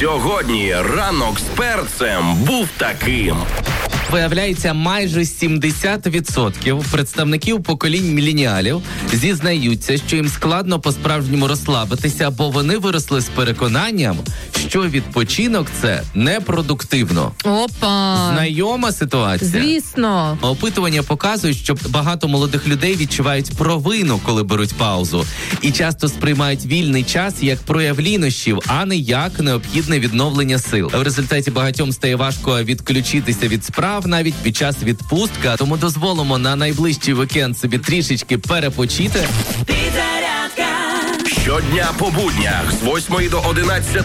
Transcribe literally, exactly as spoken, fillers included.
Сьогодні ранок з перцем був таким. Виявляється, майже сімдесят відсотків представників поколінь міленіалів зізнаються, що їм складно по-справжньому розслабитися, бо вони виросли з переконанням, що відпочинок – це непродуктивно. Опа! Знайома ситуація? Звісно. Опитування показують, що багато молодих людей відчувають провину, коли беруть паузу. І часто сприймають вільний час як прояв лінощів, а не як необхідне відновлення сил. В результаті багатьом стає важко відключитися від справ навіть під час відпустки, тому дозволимо на найближчий вікенд собі трішечки перепочити. Щодня по буднях з восьмої до одинадцятої